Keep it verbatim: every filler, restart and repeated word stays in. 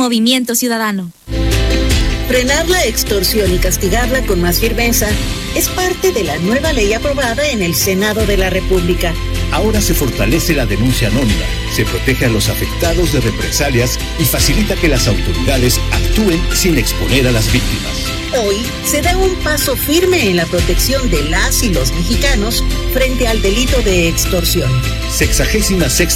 Movimiento Ciudadano. Frenar la extorsión y castigarla con más firmeza es parte de la nueva ley aprobada en el Senado de la República. Ahora se fortalece la denuncia anónima, se protege a los afectados de represalias y facilita que las autoridades actúen sin exponer a las víctimas. Hoy se da un paso firme en la protección de las y los mexicanos frente al delito de extorsión. Sexagésima sexta